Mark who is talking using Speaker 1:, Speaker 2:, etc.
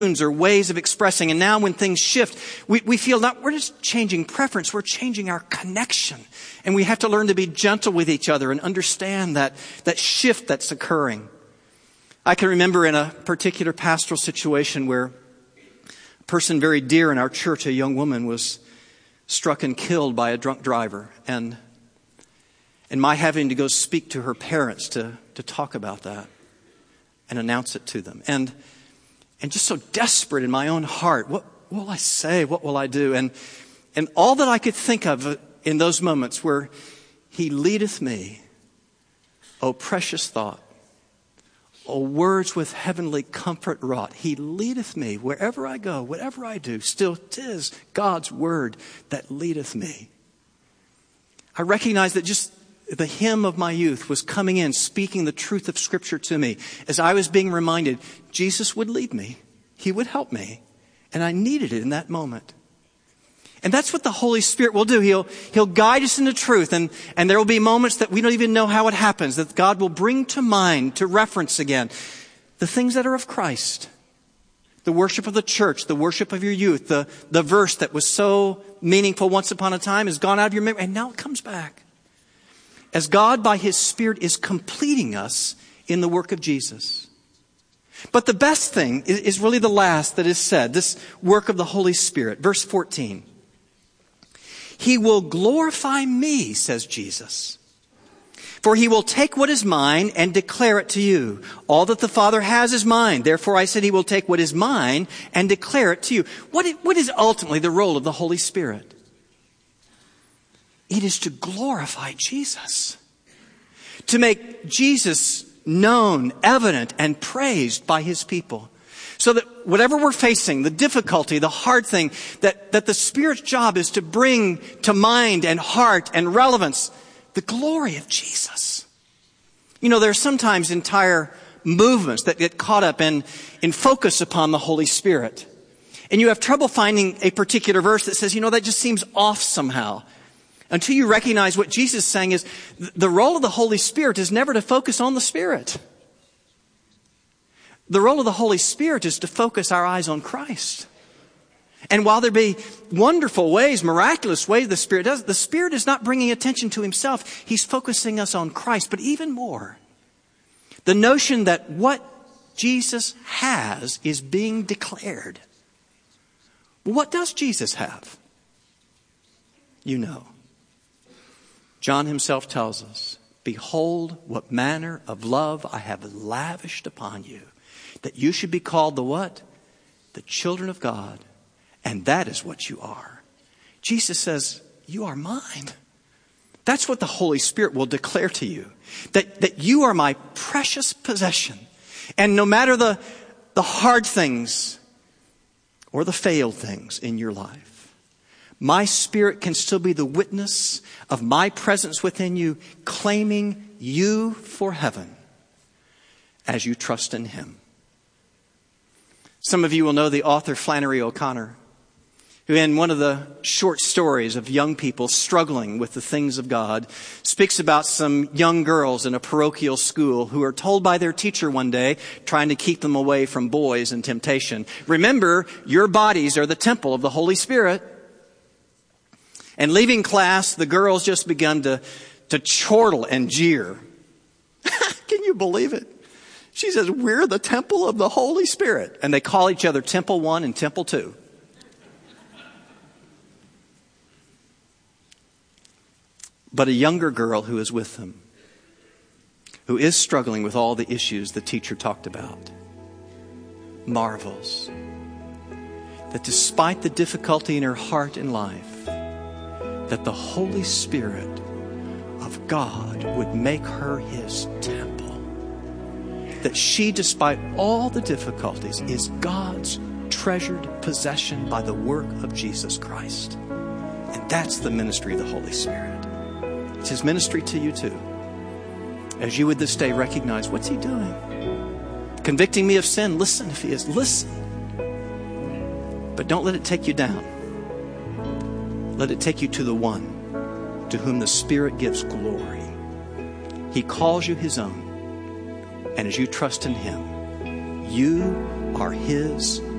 Speaker 1: or ways of expressing. And now when things shift, we feel not we're just changing preference, we're changing our connection. And we have to learn to be gentle with each other and understand that shift that's occurring. I can remember in a particular pastoral situation where a person very dear in our church, a young woman, was struck and killed by a drunk driver. And my having to go speak to her parents to talk about that and announce it to them. And just so desperate in my own heart. What will I say? What will I do? And all that I could think of in those moments were, He leadeth me, O precious thought, O words with heavenly comfort wrought. He leadeth me wherever I go, whatever I do. Still 'tis God's word that leadeth me. I recognize that just the hymn of my youth was coming in, speaking the truth of Scripture to me. As I was being reminded, Jesus would lead me. He would help me. And I needed it in that moment. And that's what the Holy Spirit will do. He'll guide us into truth. And there will be moments that we don't even know how it happens, that God will bring to mind, to reference again, the things that are of Christ. The worship of the church, the worship of your youth, the verse that was so meaningful once upon a time has gone out of your memory, and now it comes back. As God, by His Spirit, is completing us in the work of Jesus. But the best thing is really the last that is said, this work of the Holy Spirit. Verse 14. He will glorify me, says Jesus. For He will take what is mine and declare it to you. All that the Father has is mine. Therefore I said He will take what is mine and declare it to you. What is ultimately the role of the Holy Spirit? It is to glorify Jesus. To make Jesus known, evident, and praised by His people. So that whatever we're facing, the difficulty, the hard thing, that the Spirit's job is to bring to mind and heart and relevance the glory of Jesus. You know, there are sometimes entire movements that get caught up in focus upon the Holy Spirit. And you have trouble finding a particular verse that says, that just seems off somehow. Until you recognize what Jesus is saying is the role of the Holy Spirit is never to focus on the Spirit. The role of the Holy Spirit is to focus our eyes on Christ. And while there be wonderful ways, miraculous ways the Spirit does, the Spirit is not bringing attention to Himself. He's focusing us on Christ. But even more, the notion that what Jesus has is being declared. What does Jesus have? You know. John himself tells us, behold, what manner of love I have lavished upon you, that you should be called the what? The children of God. And that is what you are. Jesus says, you are mine. That's what the Holy Spirit will declare to you. That you are my precious possession. And no matter the hard things or the failed things in your life, my Spirit can still be the witness of my presence within you, claiming you for heaven as you trust in Him. Some of you will know the author Flannery O'Connor, who in one of the short stories of young people struggling with the things of God, speaks about some young girls in a parochial school who are told by their teacher one day, trying to keep them away from boys and temptation, remember, your bodies are the temple of the Holy Spirit. And leaving class, the girls just begun to chortle and jeer. Can you believe it? She says, we're the temple of the Holy Spirit. And they call each other Temple 1 and Temple 2. But a younger girl who is with them, who is struggling with all the issues the teacher talked about, marvels that despite the difficulty in her heart and life, that the Holy Spirit of God would make her His temple. That she, despite all the difficulties, is God's treasured possession by the work of Jesus Christ. And that's the ministry of the Holy Spirit. It's His ministry to you too. As you would this day recognize, what's He doing? Convicting me of sin? Listen if He is. Listen. But don't let it take you down. Let it take you to the one to whom the Spirit gives glory. He calls you His own. And as you trust in Him, you are His